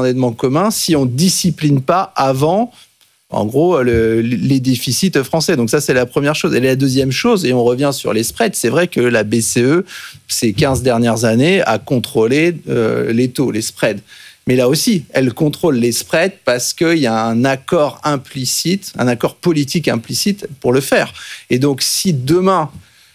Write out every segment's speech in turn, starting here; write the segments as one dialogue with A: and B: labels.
A: endettement commun si on ne discipline pas avant, en gros, les déficits français. Donc ça, c'est la première chose. Et la deuxième chose, et on revient sur les spreads, c'est vrai que la BCE, ces 15 dernières années, a contrôlé les taux, les spreads. Mais là aussi, elle contrôle les spreads parce qu'il y a un accord implicite, un accord politique implicite pour le faire. Et donc, si demain,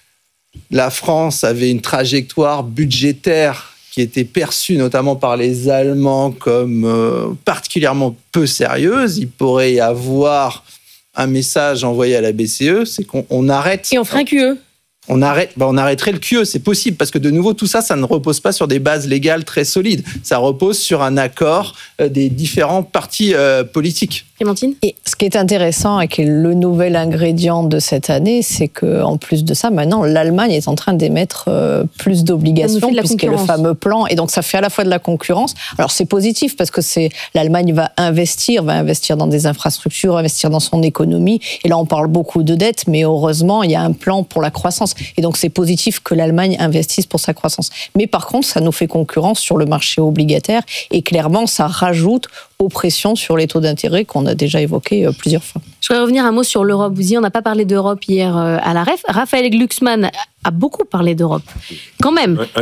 A: la France avait une trajectoire budgétaire qui était perçue notamment par les Allemands comme particulièrement peu sérieuse, il pourrait y avoir un message envoyé à la BCE, c'est qu'on arrête...
B: Et on ferait un QE.
A: On arrêterait le QE, c'est possible, parce que de nouveau, tout ça, ça ne repose pas sur des bases légales très solides. Ça repose sur un accord des différents partis politiques.
B: Clémentine ?
C: Et ce qui est intéressant et qui est le nouvel ingrédient de cette année, c'est qu'en plus de ça, maintenant, l'Allemagne est en train d'émettre plus d'obligations, puisqu'il y a le fameux plan. Et donc, ça fait à la fois de la concurrence. Alors, c'est positif, parce que l'Allemagne va investir dans des infrastructures, investir dans son économie. Et là, on parle beaucoup de dettes, mais heureusement, il y a un plan pour la croissance. Et donc, c'est positif que l'Allemagne investisse pour sa croissance. Mais par contre, ça nous fait concurrence sur le marché obligataire. Et clairement, ça rajoute aux pressions sur les taux d'intérêt qu'on a déjà évoquées plusieurs fois.
B: Je voudrais revenir un mot sur l'Europe. Vous disiez, on n'a pas parlé d'Europe hier à la REF. Raphaël Glucksmann a beaucoup parlé d'Europe. Quand même.
D: Un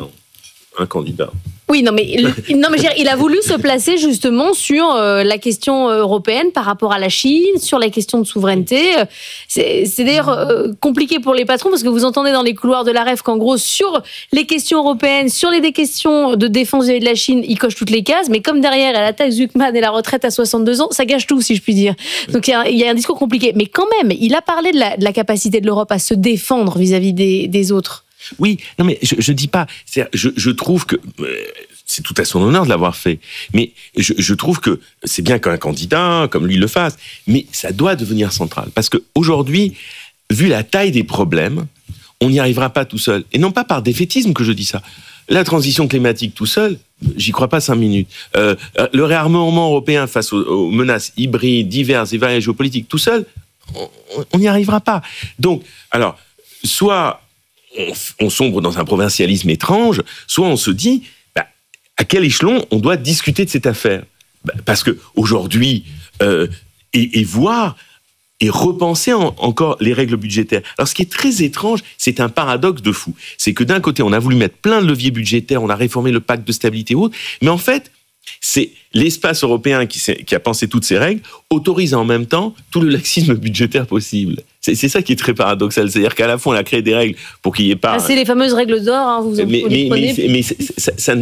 D: candidat.
B: Oui, non, mais il a voulu se placer justement sur la question européenne par rapport à la Chine, sur la question de souveraineté. C'est d'ailleurs compliqué pour les patrons, parce que vous entendez dans les couloirs de la REF qu'en gros, sur les questions européennes, sur les questions de défense de la Chine, il coche toutes les cases, mais comme derrière, elle attaque Zuckman et la retraite à 62 ans, ça gâche tout, si je puis dire. Donc il y a un discours compliqué. Mais quand même, il a parlé de la capacité de l'Europe à se défendre vis-à-vis des autres.
D: Oui, non mais je dis pas. Je trouve que c'est tout à son honneur de l'avoir fait. Mais je trouve que c'est bien qu'un candidat comme lui le fasse, mais ça doit devenir central parce que aujourd'hui, vu la taille des problèmes, on n'y arrivera pas tout seul. Et non pas par défaitisme que je dis ça. La transition climatique tout seul, j'y crois pas 5 minutes. Le réarmement européen face aux menaces hybrides, diverses et variées géopolitiques tout seul, on n'y arrivera pas. Donc, alors, soit on sombre dans un provincialisme étrange, soit on se dit à quel échelon on doit discuter de cette affaire. Parce qu'aujourd'hui, et voir et repenser encore les règles budgétaires. Alors ce qui est très étrange, c'est un paradoxe de fou. C'est que d'un côté, on a voulu mettre plein de leviers budgétaires, on a réformé le pacte de stabilité et autres, mais en fait, c'est l'espace européen qui a pensé toutes ces règles, autorise en même temps tout le laxisme budgétaire possible. C'est ça qui est très paradoxal. C'est-à-dire qu'à la fois, on a créé des règles pour qu'il n'y ait pas...
B: C'est les fameuses règles d'or, vous en prenez.
D: Mais ça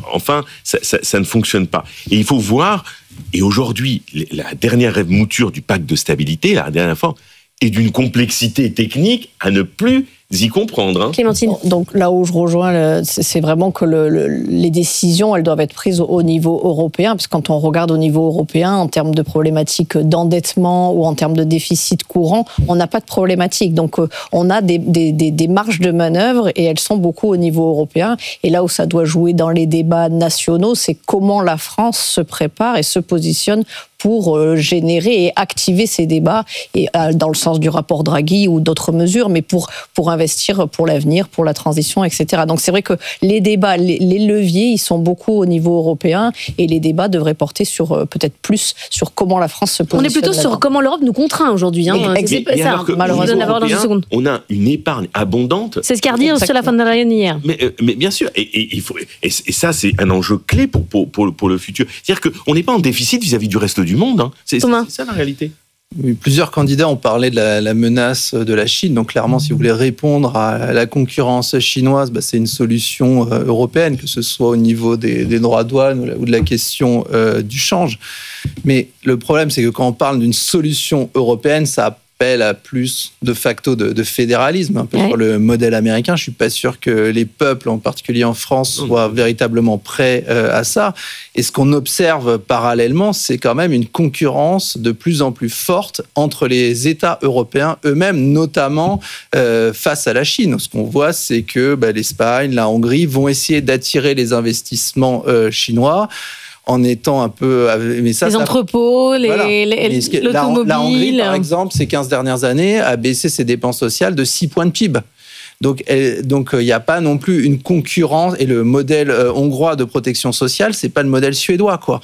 D: ne fonctionne pas. Et il faut voir, et aujourd'hui, la dernière mouture du pacte de stabilité, la dernière fois, est d'une complexité technique à ne plus y comprendre.
B: Clémentine.
C: Donc là où je rejoins, c'est vraiment que les décisions, elles doivent être prises au niveau européen, parce que quand on regarde au niveau européen, en termes de problématiques d'endettement ou en termes de déficit courant, on n'a pas de problématique. Donc on a des marges de manœuvre et elles sont beaucoup au niveau européen. Et là où ça doit jouer dans les débats nationaux, c'est comment la France se prépare et se positionne pour générer et activer ces débats, et dans le sens du rapport Draghi ou d'autres mesures, mais pour investir pour l'avenir, pour la transition, etc. Donc c'est vrai que les débats, les leviers, ils sont beaucoup au niveau européen, et les débats devraient porter sur peut-être plus sur comment la France se positionne.
B: On est plutôt sur comment l'Europe nous contraint aujourd'hui.
D: C'est ça, malheureusement. On a une épargne abondante.
B: C'est ce qu'a dit Ursula von der Leyen hier.
D: Mais bien sûr, et ça c'est un enjeu clé pour le futur. C'est-à-dire qu'on n'est pas en déficit vis-à-vis du reste du monde. C'est ça la réalité.
A: Plusieurs candidats ont parlé de la menace de la Chine. Donc clairement, si vous voulez répondre à la concurrence chinoise, c'est une solution européenne, que ce soit au niveau des droits de douane ou de la question du change. Mais le problème, c'est que quand on parle d'une solution européenne, ça appelle à plus de facto de fédéralisme, un peu sur le modèle américain. Je ne suis pas sûr que les peuples, en particulier en France, soient véritablement prêts à ça. Et ce qu'on observe parallèlement, c'est quand même une concurrence de plus en plus forte entre les États européens eux-mêmes, notamment face à la Chine. Ce qu'on voit, c'est que l'Espagne, la Hongrie vont essayer d'attirer les investissements chinois, en étant un peu... Mais ça,
B: les entrepôts, l'automobile...
A: La Hongrie, par exemple, ces 15 dernières années, a baissé ses dépenses sociales de 6 points de PIB. Donc, il n'y a pas non plus une concurrence. Et le modèle hongrois de protection sociale, c'est pas le modèle suédois, quoi.